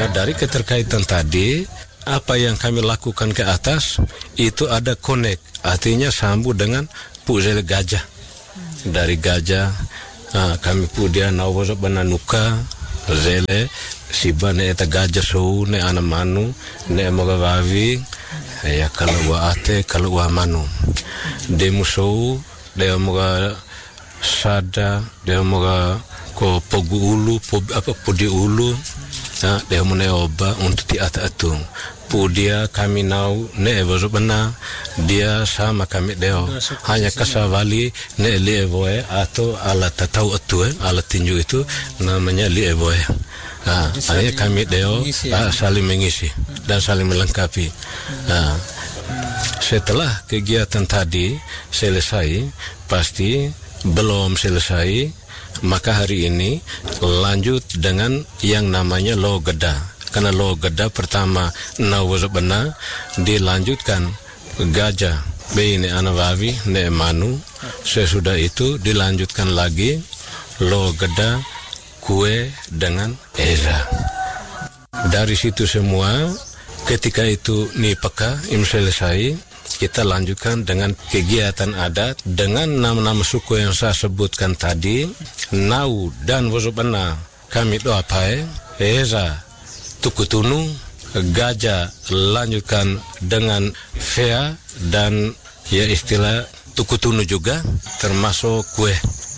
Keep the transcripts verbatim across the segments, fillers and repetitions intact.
Nah, dari keterkaitan tadi, apa yang kami lakukan ke atas itu ada connect, artinya sambung dengan puzele gajah. Dari gajah nah, kami pu dia nawazo bananuka zele siba ne eta gajah sou ne ana manu ne moga gavi ya kalau wa ate kalau wa manu demu sou dia moga sada dia moga ko pogu ulu po, apa podi ulu nah, dia mune oba untuk ti ata atung dia kami nau ne evozo bana dia sama kami deo hanya kasavali ne li evoe atau alat tatau atu eh, alat tinju itu namanya li evoe. Nah, hanya kami deo ah, saling mengisi dan saling melengkapi. Nah, setelah kegiatan tadi selesai, pasti belum selesai, maka hari ini lanjut dengan yang namanya logeda. Karena lo geda pertama nawazo bena dilanjutkan gajah beine anavavi ne manu, sesudah itu dilanjutkan lagi lo geda kue dengan eza. Dari situ semua ketika itu ni peka im selesai, kita lanjutkan dengan kegiatan adat dengan nama-nama suku yang saya sebutkan tadi. Nau dan wozobena kami doa pae eza tukutunu, gajah lanjutkan dengan fea dan ya istilah tukutunu juga termasuk kue.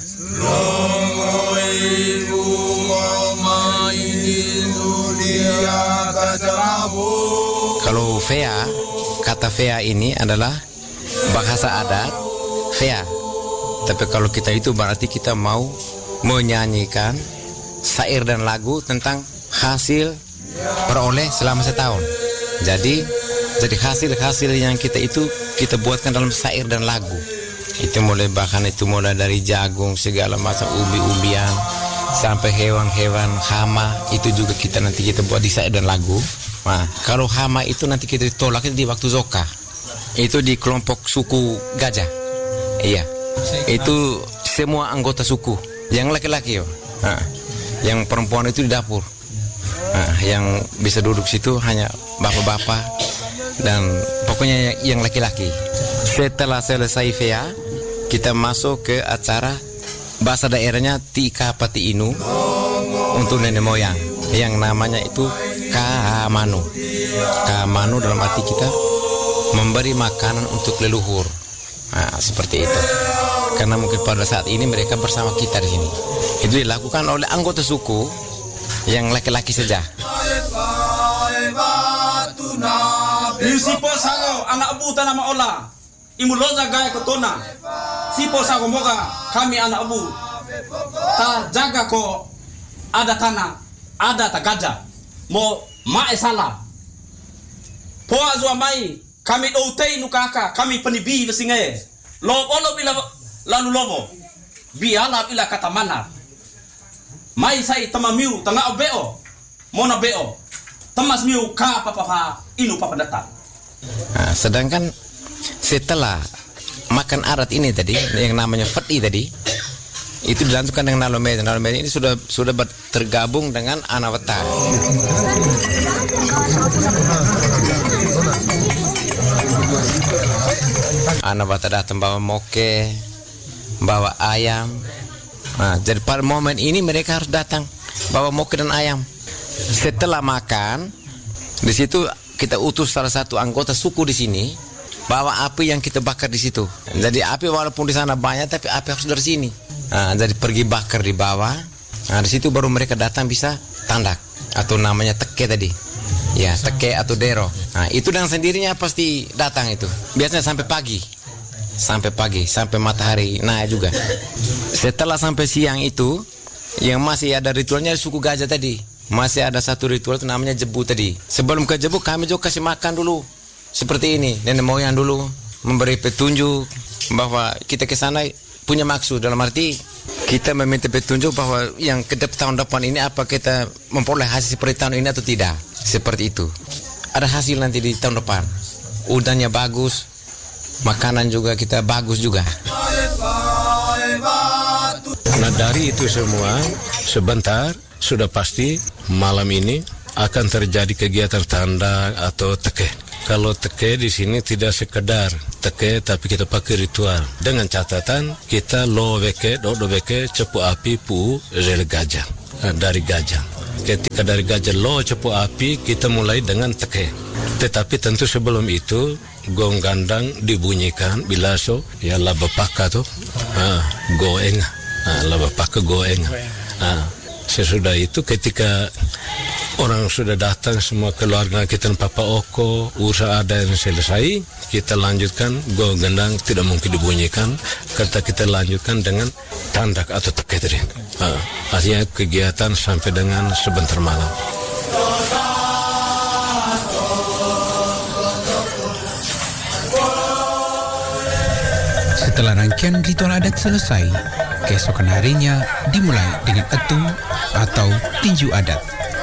Kalau fea, kata fea ini adalah bahasa adat fea. Tapi kalau kita itu berarti kita mau menyanyikan syair dan lagu tentang hasil peroleh selama setahun. Jadi jadi hasil-hasil yang kita itu kita buatkan dalam syair dan lagu. Itu mulai bahkan itu mulai dari jagung segala macam ubi-ubian sampai hewan-hewan hama itu juga kita nanti kita buat di syair dan lagu. Nah, kalau hama itu nanti kita ditolak di waktu zoka. Itu di kelompok suku gajah. Iya. Itu semua anggota suku. Yang laki-laki yo. Nah, yang perempuan itu di dapur. Nah, yang bisa duduk situ hanya bapak-bapak dan pokoknya yang laki-laki. Setelah selesai fea, kita masuk ke acara bahasa daerahnya Tika Pati Inu untuk nenek moyang yang namanya itu Kamanu. Kamanu dalam arti kita memberi makanan untuk leluhur. Nah, seperti itu. Karena mungkin pada saat ini mereka bersama kita di sini. Itu dilakukan oleh anggota suku yang laki-laki saja. Sipo sango anak abu tanama ola imuloza gaya kotona sipo sango moga kami anak abu ta jaga ko ada tanah ada ta gajah mo mae sala po azwa mai kami outei nukaka kami penibi besinge lo olo bila lalu lobo biala bila kata mana mai sai tamamiu tanga obeo mona beo temas miu ka papa inu papa datang. Nah, sedangkan setelah makan arat ini tadi yang namanya fati tadi itu dilanjutkan dengan nalome. Nalome ini sudah sudah tergabung dengan anawata. Anawata datang bawa moke, bawa ayam. Nah, jadi pada momen ini mereka harus datang bawa moke dan ayam. Setelah makan, di situ kita utus salah satu anggota suku di sini bawa api yang kita bakar di situ. Jadi api walaupun di sana banyak, tapi api harus dari sini. Nah, jadi pergi bakar di bawah. Nah, di situ baru mereka datang bisa tandak atau namanya teke tadi. Ya, teke atau dero. Nah, itu dengan sendirinya pasti datang itu. Biasanya sampai pagi. Sampai pagi, sampai matahari naik juga. Setelah sampai siang itu, yang masih ada ritualnya suku gajah tadi. Masih ada satu ritual itu namanya jebu tadi. Sebelum ke jebu kami juga kasih makan dulu. Seperti ini, nenek moyang dulu memberi petunjuk bahwa kita ke sana punya maksud, dalam arti kita meminta petunjuk bahwa yang ke tahun depan ini apa kita memperoleh hasil seperti tahun ini atau tidak. Seperti itu. Ada hasil nanti di tahun depan. Udangnya bagus, makanan juga kita bagus juga. Nah, dari itu semua sebentar sudah pasti malam ini akan terjadi kegiatan tanda atau teke. Kalau teke di sini tidak sekedar teke, tapi kita pakai ritual dengan catatan kita lo weke, do do weke cepu api pu rel gajah, nah, dari gajah. Ketika dari gajah lo cepu api, kita mulai dengan teke. Tetapi tentu sebelum itu gong gandang dibunyikan bilaso ya laba paka tuh, ah, goeng, ah, laba paka goeng. Ah, sesudah itu ketika orang sudah datang semua keluarga kita, Papa Oko, usaha ada yang selesai, kita lanjutkan go gendang tidak mungkin dibunyikan, karena kita lanjutkan dengan tandak atau teketri. Uh, artinya kegiatan sampai dengan sebentar malam. Setelah rangkaian ritual adat selesai, keesokan harinya dimulai dengan etu atau tinju adat.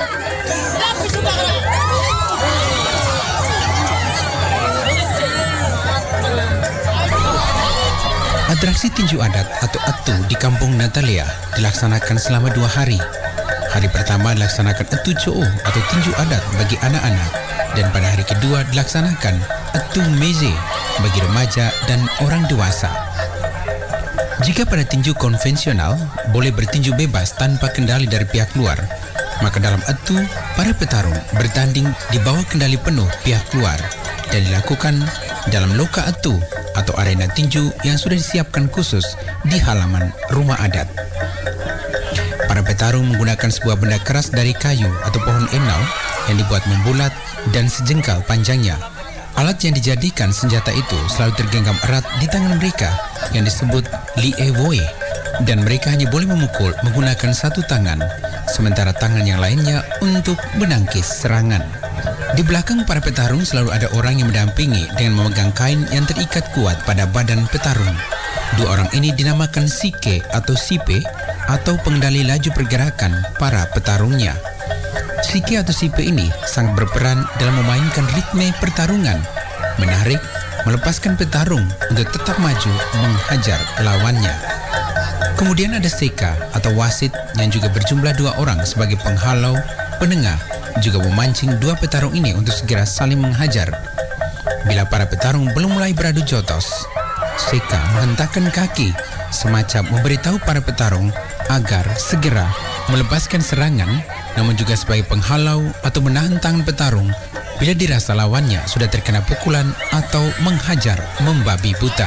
Atraksi tinju adat atau etu di Kampung Natalia dilaksanakan selama dua hari. Hari pertama dilaksanakan etu coo atau tinju adat bagi anak-anak, dan pada hari kedua dilaksanakan etu meze bagi remaja dan orang dewasa. Jika pada tinju konvensional boleh bertinju bebas tanpa kendali dari pihak luar, maka dalam etu para petarung bertanding di bawah kendali penuh pihak luar dan dilakukan dalam loka etu atau arena tinju yang sudah disiapkan khusus di halaman rumah adat. Para petarung menggunakan sebuah benda keras dari kayu atau pohon enau yang dibuat membulat dan sejengkal panjangnya. Alat yang dijadikan senjata itu selalu tergenggam erat di tangan mereka yang disebut lievoe, dan mereka hanya boleh memukul menggunakan satu tangan, sementara tangan yang lainnya untuk menangkis serangan. Di belakang para petarung selalu ada orang yang mendampingi dengan memegang kain yang terikat kuat pada badan petarung. Dua orang ini dinamakan sike atau sipe atau pengendali laju pergerakan para petarungnya. Sike atau sipe ini sangat berperan dalam memainkan ritme pertarungan, menarik, melepaskan petarung untuk tetap maju menghajar lawannya. Kemudian ada seka atau wasit yang juga berjumlah dua orang sebagai penghalau, penengah, juga memancing dua petarung ini untuk segera saling menghajar. Bila para petarung belum mulai beradu jotos, seka menghentakkan kaki semacam memberitahu para petarung agar segera melepaskan serangan, namun juga sebagai penghalau atau menahan tangan petarung bila dirasa lawannya sudah terkena pukulan atau menghajar membabi buta.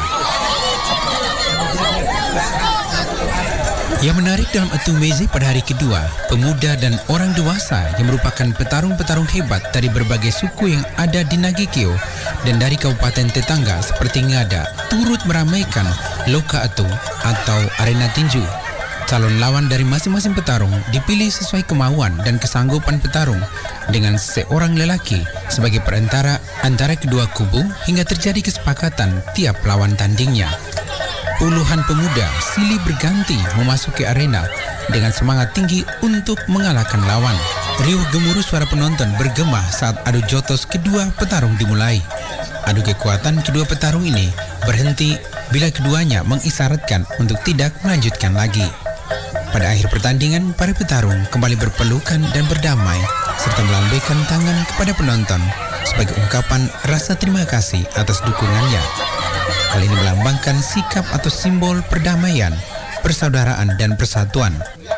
Yang menarik dalam etu meze pada hari kedua, pemuda dan orang dewasa yang merupakan petarung-petarung hebat dari berbagai suku yang ada di Nagekeo dan dari kabupaten tetangga seperti Ngada turut meramaikan loka etu atau arena tinju. Calon lawan dari masing-masing petarung dipilih sesuai kemauan dan kesanggupan petarung, dengan seorang lelaki sebagai perantara antara kedua kubu hingga terjadi kesepakatan tiap lawan tandingnya. Puluhan pemuda silih berganti memasuki arena dengan semangat tinggi untuk mengalahkan lawan. Riuh gemuruh suara penonton bergema saat adu jotos kedua petarung dimulai. Adu kekuatan kedua petarung ini berhenti bila keduanya mengisyaratkan untuk tidak melanjutkan lagi. Pada akhir pertandingan, para petarung kembali berpelukan dan berdamai serta melambaikan tangan kepada penonton sebagai ungkapan rasa terima kasih atas dukungannya. Hal ini melambangkan sikap atau simbol perdamaian, persaudaraan, dan persatuan.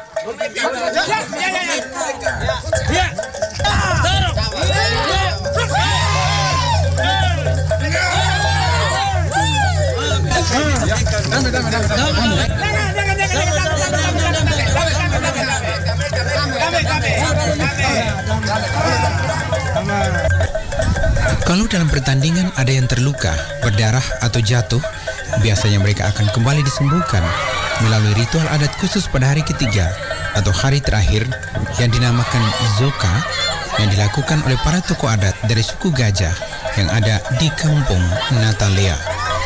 Kalau dalam pertandingan ada yang terluka, berdarah atau jatuh, biasanya mereka akan kembali disembuhkan melalui ritual adat khusus pada hari ketiga atau hari terakhir yang dinamakan Zoka, yang dilakukan oleh para tokoh adat dari suku Gajah yang ada di Kampung Natalia.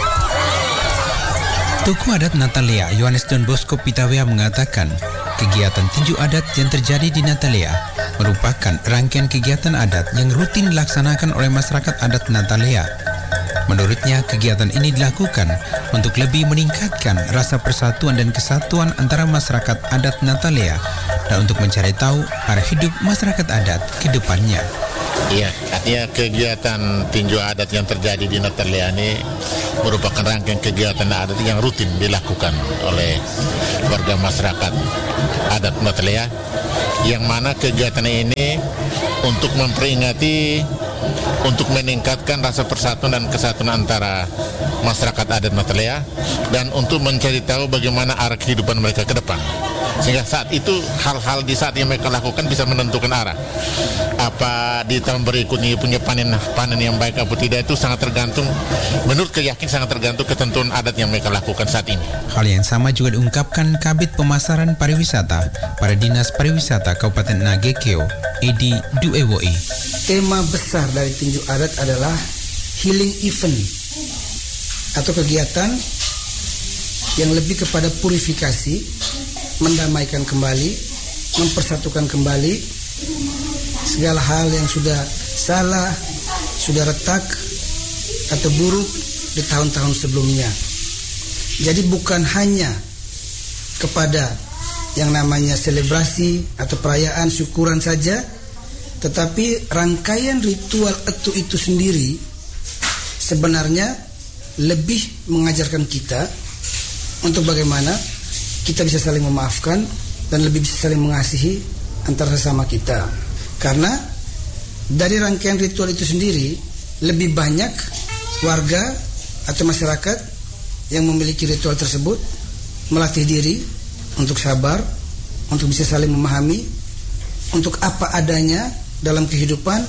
Tokoh adat Natalia, Yohanes Don Bosco Pitawea, mengatakan kegiatan tinju adat yang terjadi di Natalia merupakan rangkaian kegiatan adat yang rutin dilaksanakan oleh masyarakat adat Natalia. Menurutnya, kegiatan ini dilakukan untuk lebih meningkatkan rasa persatuan dan kesatuan antara masyarakat adat Natalia dan untuk mencari tahu arah hidup masyarakat adat ke depannya. Iya, artinya kegiatan tinju adat yang terjadi di Natalia ini merupakan rangkaian kegiatan adat yang rutin dilakukan oleh warga masyarakat adat Natalia, yang mana kegiatan ini untuk memperingati, untuk meningkatkan rasa persatuan dan kesatuan antara masyarakat adat Natalia, dan untuk mencari tahu bagaimana arah kehidupan mereka ke depan. Sehingga saat itu hal-hal di saat yang mereka lakukan bisa menentukan arah. Apa di tahun berikutnya punya panen panen yang baik atau tidak, itu sangat tergantung, menurut keyakinan sangat tergantung ketentuan adat yang mereka lakukan saat ini. Hal yang sama juga diungkapkan Kabid Pemasaran Pariwisata pada Dinas Pariwisata Kabupaten Nagekeo, Edi Duewoe. Tema besar dari tinju adat adalah healing event atau kegiatan yang lebih kepada purifikasi, mendamaikan kembali, mempersatukan kembali segala hal yang sudah salah, sudah retak atau buruk di tahun-tahun sebelumnya. Jadi bukan hanya kepada yang namanya selebrasi atau perayaan syukuran saja, tetapi rangkaian ritual etu itu sendiri sebenarnya lebih mengajarkan kita untuk bagaimana kita bisa saling memaafkan dan lebih bisa saling mengasihi antara sesama kita. Karena dari rangkaian ritual itu sendiri, lebih banyak warga atau masyarakat yang memiliki ritual tersebut melatih diri untuk sabar, untuk bisa saling memahami, untuk apa adanya dalam kehidupan,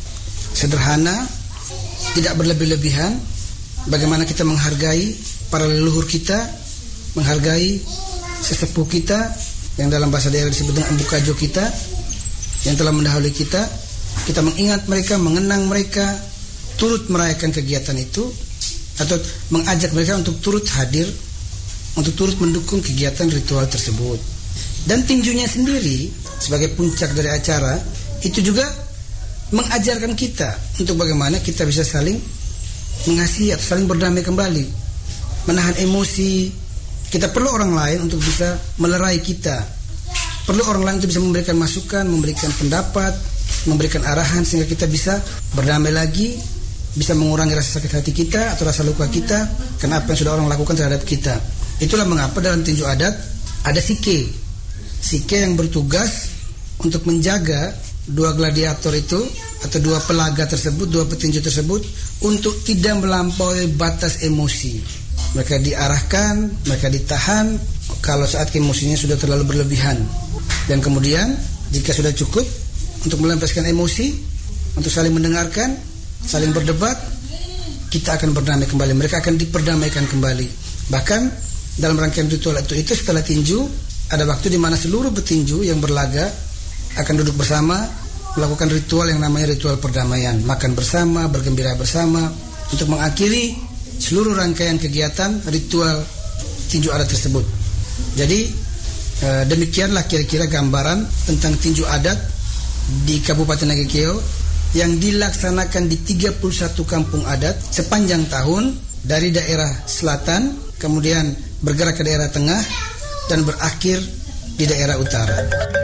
sederhana, tidak berlebih-lebihan, bagaimana kita menghargai para leluhur kita, menghargai sesepuh kita yang dalam bahasa daerah disebut dengan embukajo kita yang telah mendahului kita. Kita mengingat mereka, mengenang mereka, turut merayakan kegiatan itu, atau mengajak mereka untuk turut hadir, untuk turut mendukung kegiatan ritual tersebut. Dan tinjunya sendiri sebagai puncak dari acara itu juga mengajarkan kita untuk bagaimana kita bisa saling mengasihi atau saling berdamai kembali, menahan emosi. Kita perlu orang lain untuk bisa melerai kita. Perlu orang lain untuk bisa memberikan masukan, memberikan pendapat, memberikan arahan sehingga kita bisa berdamai lagi, bisa mengurangi rasa sakit hati kita atau rasa luka kita karena apa yang sudah orang lakukan terhadap kita. Itulah mengapa dalam tinju adat ada sike. Sike yang bertugas untuk menjaga dua gladiator itu atau dua pelaga tersebut, dua petinju tersebut untuk tidak melampaui batas emosi. Mereka diarahkan, mereka ditahan kalau saat emosinya sudah terlalu berlebihan. Dan kemudian jika sudah cukup untuk melampiaskan emosi, untuk saling mendengarkan, saling berdebat, kita akan berdamai kembali. Mereka akan diperdamaikan kembali. Bahkan dalam rangkaian ritual itu, itu setelah tinju, ada waktu di mana seluruh petinju yang berlaga akan duduk bersama, melakukan ritual yang namanya ritual perdamaian. Makan bersama, bergembira bersama, untuk mengakhiri seluruh rangkaian kegiatan ritual tinju adat tersebut. Jadi eh, demikianlah kira-kira gambaran tentang tinju adat di Kabupaten Nagekeo yang dilaksanakan di tiga puluh satu kampung adat sepanjang tahun, dari daerah selatan kemudian bergerak ke daerah tengah dan berakhir di daerah utara.